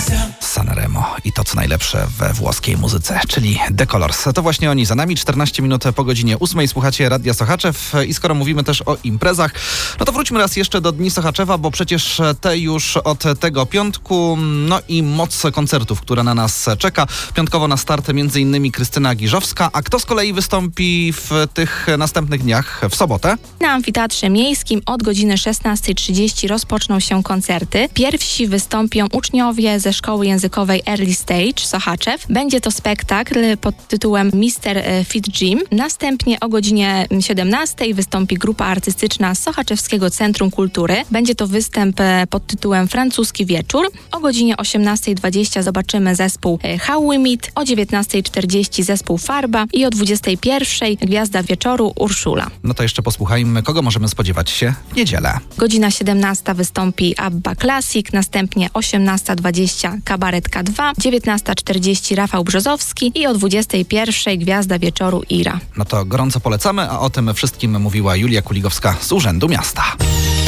Sanremo i to, co najlepsze we włoskiej muzyce, czyli The Colors. To właśnie oni za nami, 14 minut po godzinie 8. Słuchacie Radia Sochaczew i skoro mówimy też o imprezach, no to wróćmy raz jeszcze do Dni Sochaczewa, bo przecież te już od tego piątku, no i moc koncertów, która na nas czeka. Piątkowo na start m.in. Krystyna Giżowska, a kto z kolei wystąpi w tych następnych dniach w sobotę? Na Amfiteatrze Miejskim od godziny 16:30 rozpoczną się koncerty. Pierwsi wystąpią uczniowie ze Szkoły Językowej Early Stage Sochaczew. Będzie to spektakl pod tytułem Mr. Fit Jim. Następnie o godzinie 17:00 wystąpi grupa artystyczna z Sochaczewskiego Centrum Kultury. Będzie to występ pod tytułem Francuski Wieczór. O godzinie 18:20 zobaczymy zespół How We Meet, o 19:40 zespół Farba i o 21:00 gwiazda wieczoru Urszula. No to jeszcze posłuchajmy, kogo możemy spodziewać się w niedzielę. Godzina 17:00 wystąpi ABBA Classic, następnie 18:20 Kabaret K2, 19:40 Rafał Brzozowski i o 21:00 gwiazda wieczoru Ira. No to gorąco polecamy, a o tym wszystkim mówiła Julia Kuligowska z Urzędu Miasta.